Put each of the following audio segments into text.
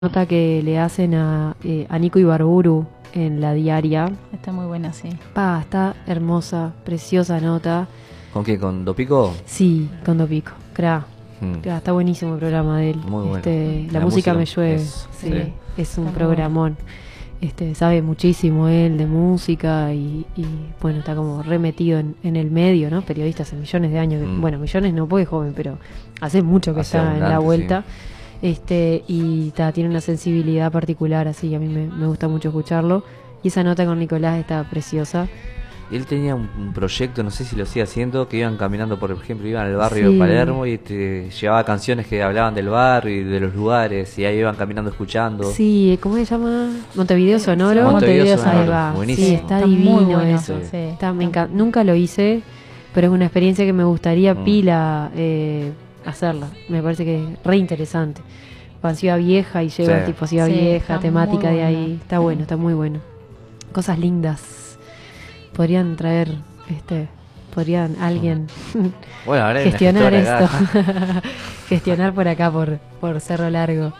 nota que le hacen a Nico Ibarburu en la diaria. Está muy buena, sí. Está hermosa, preciosa nota. ¿Con qué? ¿Con Dopico? Sí, con Dopico. Está buenísimo el programa de él. Muy bueno. La música me llueve. Sí. Es un programón. Sabe muchísimo él de música y bueno, está como remetido en el medio, ¿no? Periodista hace millones de años. Bueno, millones no, porque es joven, pero hace mucho que está en la vuelta. Sí. Y tiene una sensibilidad particular, así, a mí me gusta mucho escucharlo. Y esa nota con Nicolás está preciosa. Él tenía un proyecto, no sé si lo sigue haciendo, que iban caminando, por ejemplo, iban al barrio de Palermo y llevaba canciones que hablaban del barrio y de los lugares, y ahí iban caminando escuchando. Sí, ¿cómo se llama? Montevideo Sonoro. Sí, Montevideo Sonoro. Va. Buenísimo. Sí, está divino muy bueno, eso. Sí. Nunca lo hice, pero es una experiencia que me gustaría pila hacerla. Me parece que es re interesante. Para Ciudad Vieja y lleva tipo Ciudad Vieja, temática de ahí. Está bueno, está muy bueno. Cosas lindas. Podrían traer, podrían alguien gestionar esto. Gestionar por acá, por Cerro Largo.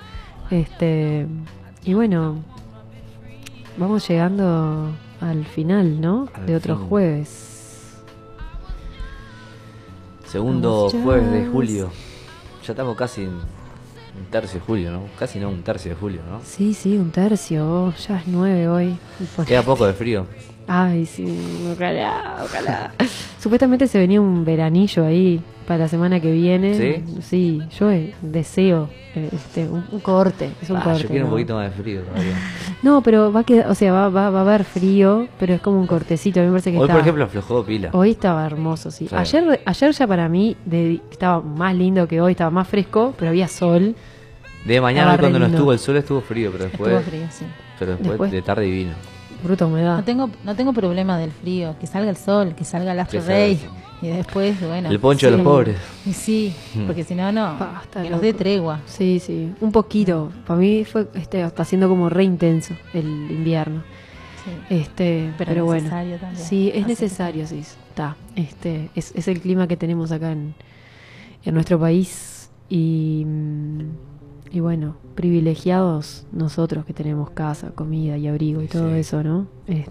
Y bueno, vamos llegando al final, ¿no? De otro jueves. Segundo jueves de julio. Ya estamos casi en un tercio de julio, ¿no? Casi no, un tercio de julio, ¿no? Sí, un tercio. Ya es 9 hoy. Queda poco de frío. Ay, sí, ojalá. Supuestamente se venía un veranillo ahí para la semana que viene. Sí, yo deseo un corte. Es un corte. Yo quiero un poquito más de frío todavía. No, pero va a quedar, va a haber frío, pero es como un cortecito. A mí me parece que hoy, por ejemplo, aflojó pila. Hoy estaba hermoso, sí. Ayer ya para mí estaba más lindo que hoy, estaba más fresco, pero había sol. De mañana, cuando no estuvo el sol, estuvo frío, pero después. Estuvo frío, sí. Pero después de tarde divino. Bruta humedad. No tengo problema del frío, que salga el sol, que salga el astro rey y después, bueno, el poncho de los pobres. Sí, porque si no, que nos dé tregua. Sí, un poquito. Para mí está siendo como re intenso el invierno. Sí. Pero bueno. También. Sí, es necesario, sí. Está. Es el clima que tenemos acá en nuestro país y bueno, privilegiados nosotros que tenemos casa, comida y abrigo y todo eso, ¿no?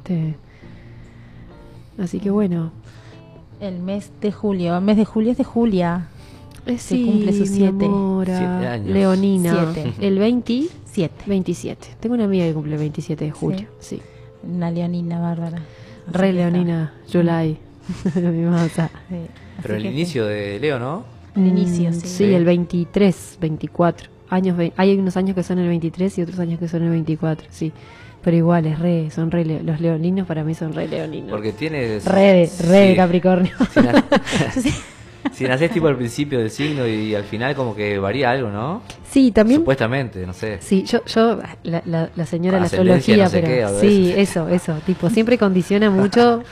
Así que bueno. El mes de julio es de Julia. Se cumple sus 7 años. Leonina. 7. El 27. Tengo una amiga que cumple el 27 de julio. Sí. Una leonina bárbara. Re leonina, July. Mi masa. Pero el inicio de Leo, ¿no? El inicio, sí. Sí, el 23, 24. Hay unos años que son el 23 y otros años que son el 24, sí. Pero igual, los leoninos para mí son re leoninos. Porque tiene... Re Capricornio. Si nacés tipo al principio del signo y al final como que varía algo, ¿no? Sí, también. Supuestamente, no sé. Sí, yo la señora de la astrología, no sé pero qué, sí, eso, tipo, siempre condiciona mucho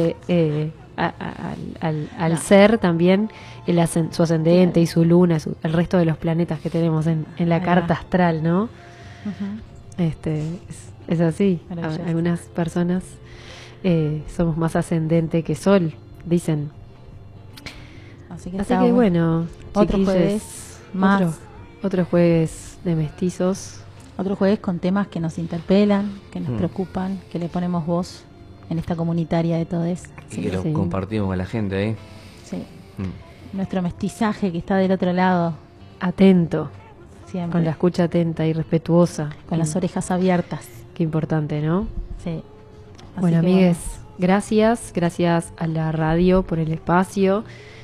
al ser también su ascendente y su luna, el resto de los planetas que tenemos en la carta astral, ¿no? Es así. Algunas personas somos más ascendente que sol, dicen. Así que bueno, otro jueves más. Otro jueves de mestizos. Otro jueves con temas que nos interpelan, que nos preocupan, que le ponemos voz en esta comunitaria de todos. Y que lo compartimos con la gente ahí. Sí. Nuestro mestizaje que está del otro lado. Atento. Siempre. Con la escucha atenta y respetuosa. Con las orejas abiertas. Qué importante, ¿no? Sí. Bueno, amigues, gracias a la radio por el espacio,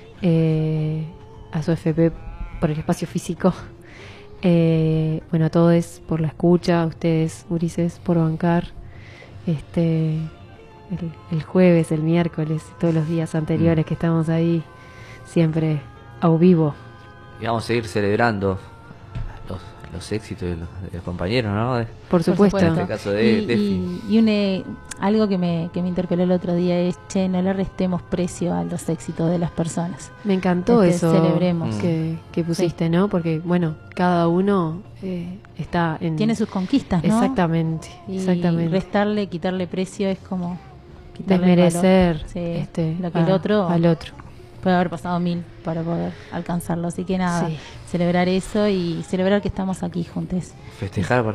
a su FP por el espacio físico, bueno, a todos por la escucha, a ustedes, Ulises, por bancar el jueves, el miércoles, todos los días anteriores que estamos ahí, siempre a vivo. Y vamos a seguir celebrando los éxitos de los compañeros, ¿no? Por supuesto. En este caso de Defi. Y algo que me interpeló el otro día es, no le restemos precio a los éxitos de las personas. Me encantó eso. Celebremos. Que pusiste, ¿no? Porque, bueno, cada uno está en... Tiene sus conquistas, ¿no? Exactamente. Quitarle precio es como... Desmerecer lo que el otro... al otro. puede haber pasado 1000 para poder alcanzarlo. Así que nada, Sí. celebrar eso y celebrar que estamos aquí juntos. Festejar